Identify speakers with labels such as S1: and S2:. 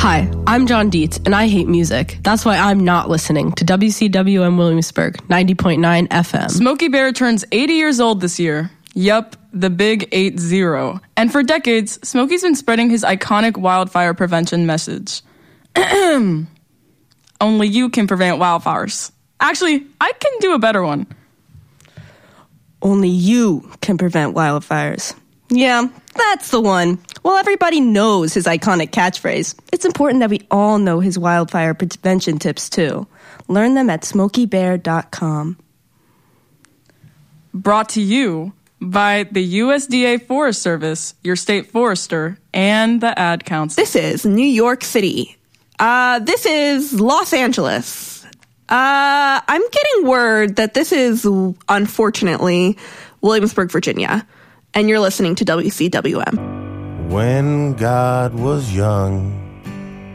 S1: Hi, I'm John Dietz, and I hate music. That's why I'm not listening to WCWM Williamsburg, 90.9 FM.
S2: Smokey Bear turns 80 years old this year. Yup, the big 80. And for decades, Smokey's been spreading his iconic wildfire prevention message. Only you can prevent wildfires. Actually, I can do a better one.
S1: Only you can prevent wildfires. Yeah, that's the one. Well, everybody knows his iconic catchphrase. It's important that we all know his wildfire prevention tips, too. Learn them at smokeybear.com.
S2: Brought to you by the USDA Forest Service, your state forester, and the Ad Council.
S3: This is New York City. This is Los Angeles. I'm getting word that this is, unfortunately, Williamsburg, Virginia. And you're listening to WCWM.
S4: When God was young,